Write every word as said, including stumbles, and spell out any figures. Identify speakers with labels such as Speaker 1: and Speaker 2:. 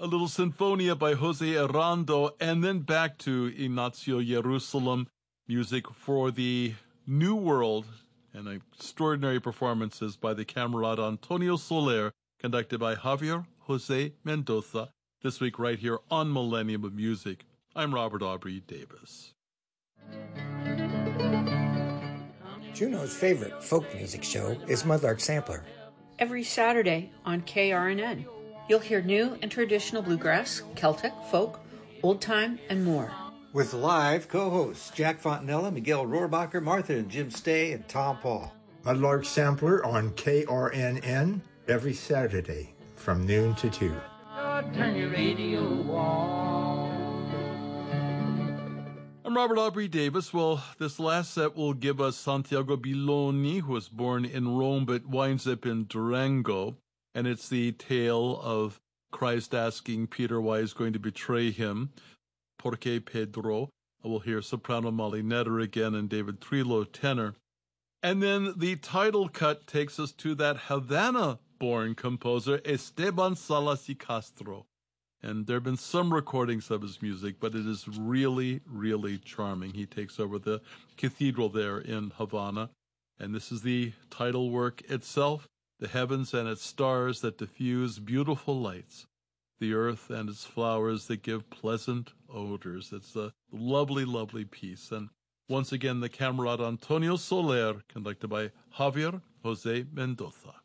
Speaker 1: a little Sinfonia by Jose Arando, and then back to Ignacio Jerusalem, music for the New World, and extraordinary performances by the camarada Antonio Soler, conducted by Javier Jose Mendoza, this week right here on Millennium of Music. I'm Robert Aubrey Davis.
Speaker 2: Juneau's favorite folk music show is Mudlark Sampler.
Speaker 3: Every Saturday on K R N N, you'll hear new and traditional bluegrass, Celtic, folk, old time, and more.
Speaker 4: With live co-hosts Jack Fontanella, Miguel Rohrbacher, Martha and Jim Stay, and Tom Paul.
Speaker 5: Mudlark Sampler on K R N N every Saturday from noon to two.
Speaker 6: Turn your radio on.
Speaker 1: I'm Robert Aubrey Davis. Well, this last set will give us Santiago Billoni, who was born in Rome but winds up in Durango. And it's the tale of Christ asking Peter why he's going to betray him. Porque Pedro. We'll hear soprano Molly Netter again and David Trillo tenor. And then the title cut takes us to that Havana-born composer Esteban Salas y Castro. And there have been some recordings of his music, but it is really, really charming. He takes over the cathedral there in Havana. And this is the title work itself, the heavens and its stars that diffuse beautiful lights, the earth and its flowers that give pleasant odors. It's a lovely, lovely piece. And once again, the camarada Antonio Soler, conducted by Javier Jose Mendoza.